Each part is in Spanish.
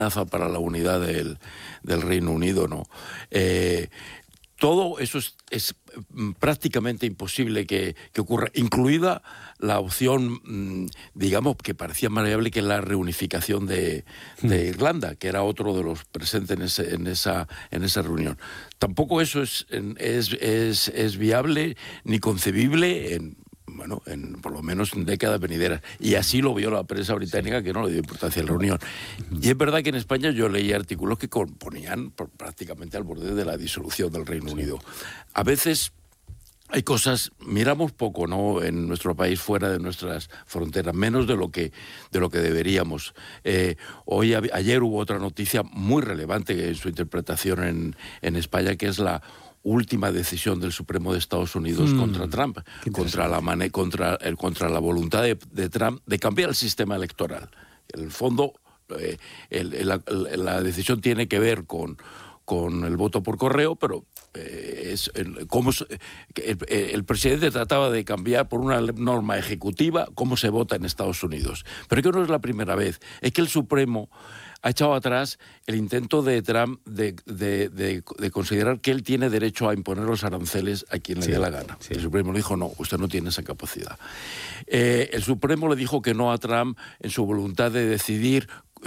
amenaza para la unidad del Reino Unido, ¿no? Todo eso es prácticamente imposible que ocurra, incluida la opción, digamos, que parecía más viable, que la reunificación de Irlanda, que era otro de los presentes en esa reunión. Tampoco eso es viable ni concebible por lo menos en décadas venideras. Y así lo vio la prensa británica, que no le dio importancia a la reunión. Y es verdad que en España yo leí artículos que ponían prácticamente al borde de la disolución del Reino Unido. A veces hay cosas, miramos poco, ¿no?, en nuestro país, fuera de nuestras fronteras, menos de lo que deberíamos. Ayer hubo otra noticia muy relevante en su interpretación en España, que es la última decisión del Supremo de Estados Unidos contra Trump, contra la voluntad de Trump de cambiar el sistema electoral. En el fondo, la decisión tiene que ver con el voto por correo, pero el presidente trataba de cambiar por una norma ejecutiva cómo se vota en Estados Unidos. Pero que no es la primera vez. Es que el Supremo ha echado atrás el intento de Trump de considerar que él tiene derecho a imponer los aranceles a quien le dé la gana. Sí. El Supremo le dijo, no, usted no tiene esa capacidad. El Supremo le dijo que no a Trump en su voluntad de decidir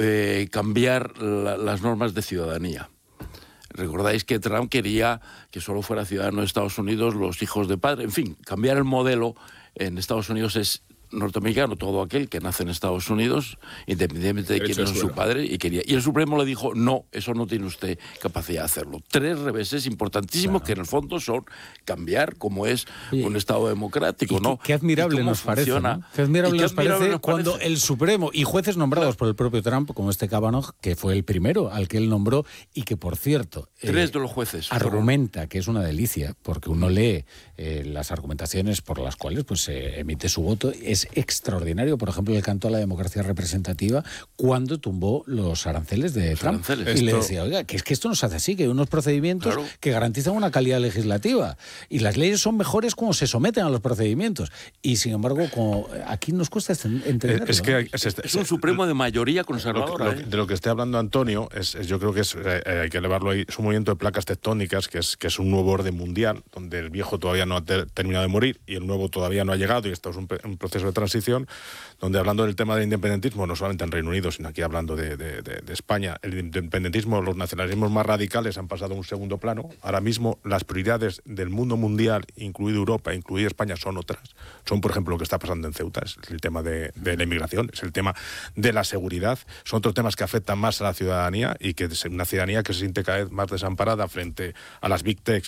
cambiar las normas de ciudadanía. Recordáis que Trump quería que solo fuera ciudadano de Estados Unidos los hijos de padre. En fin, cambiar el modelo en Estados Unidos es norteamericano, todo aquel que nace en Estados Unidos, independientemente de quién es su padre, y el Supremo le dijo, no, eso no tiene usted capacidad de hacerlo. 3 reveses importantísimos, claro, que en el fondo son cambiar como es un Estado democrático, ¿no? Qué admirable nos parece, ¿no? Qué admirable nos parece cuando el Supremo y jueces nombrados por el propio Trump, como este Kavanaugh, que fue el primero al que él nombró, y que, por cierto, 3 de los jueces argumenta que es una delicia, porque uno lee las argumentaciones por las cuales pues se emite su voto. Es extraordinario, por ejemplo, el canto a la democracia representativa cuando tumbó los aranceles de Trump. Y le decía, oiga, que es que esto no se hace así, que hay unos procedimientos que garantizan una calidad legislativa. Y las leyes son mejores como se someten a los procedimientos. Y, sin embargo, como aquí nos cuesta entenderlo. Es que es un Supremo de mayoría conservadora. De lo que esté hablando Antonio, yo creo que hay que elevarlo ahí, es un movimiento de placas tectónicas, que es un nuevo orden mundial, donde el viejo todavía no ha terminado de morir y el nuevo todavía no ha llegado, y esto es un proceso de transición, donde, hablando del tema del independentismo, no solamente en Reino Unido, sino aquí hablando de España, el independentismo, los nacionalismos más radicales han pasado a un segundo plano. Ahora mismo las prioridades del mundo mundial, incluido Europa, incluida España, son otras. Son, por ejemplo, lo que está pasando en Ceuta, es el tema de la inmigración, es el tema de la seguridad, son otros temas que afectan más a la ciudadanía, y que es una ciudadanía que se siente cada vez más desamparada frente a las big techs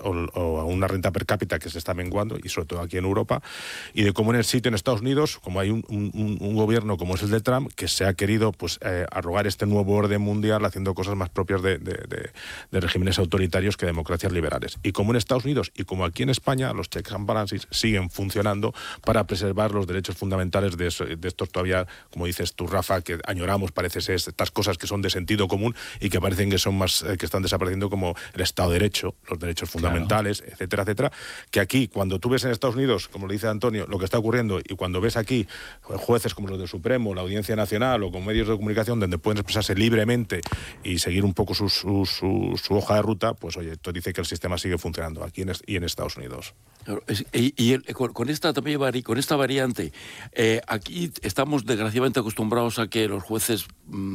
o a una renta per cápita que se está menguando, y sobre todo aquí en Europa, y de cómo en el sitio en Estados Unidos, como hay un gobierno como es el de Trump, que se ha querido arrogar este nuevo orden mundial haciendo cosas más propias de regímenes autoritarios que democracias liberales. Y como en Estados Unidos y como aquí en España, los checks and balances siguen funcionando para preservar los derechos fundamentales de estos todavía, como dices tú, Rafa, que añoramos, parece ser, estas cosas que son de sentido común y que parecen que son más, que están desapareciendo, como el Estado de Derecho, los derechos fundamentales, etcétera, etcétera, que aquí, cuando tú ves en Estados Unidos, como le dice Antonio, lo que está ocurriendo, y cuando ves aquí jueces como los del Supremo, la Audiencia Nacional, o con medios de comunicación donde pueden expresarse libremente y seguir un poco su hoja de ruta, pues oye, esto dice que el sistema sigue funcionando aquí y en Estados Unidos. Con esta variante, aquí estamos desgraciadamente acostumbrados a que los jueces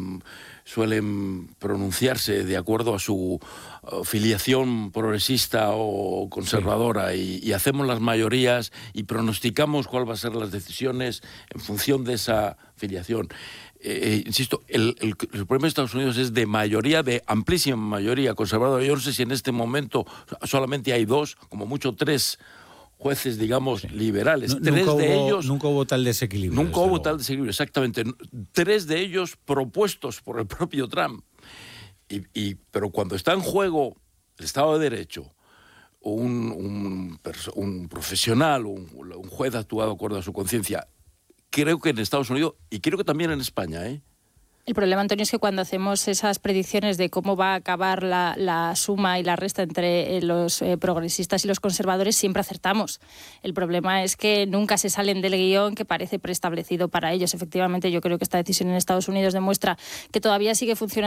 suelen pronunciarse de acuerdo a su filiación progresista o conservadora, y hacemos las mayorías y pronosticamos cuál va a ser las decisiones en función de esa filiación. Insisto, el Supremo de Estados Unidos es de mayoría, de amplísima mayoría conservadora. Yo no sé si en este momento solamente hay 2, como mucho 3 jueces, digamos, liberales. Nunca hubo tal desequilibrio. Nunca hubo tal desequilibrio, exactamente. 3 de ellos propuestos por el propio Trump. Pero cuando está en juego el Estado de Derecho, un profesional, un juez actúa de acuerdo a su conciencia, creo que en Estados Unidos, y creo que también en España, El problema, Antonio, es que cuando hacemos esas predicciones de cómo va a acabar la suma y la resta entre los progresistas y los conservadores, siempre acertamos. El problema es que nunca se salen del guión que parece preestablecido para ellos. Efectivamente, yo creo que esta decisión en Estados Unidos demuestra que todavía sigue funcionando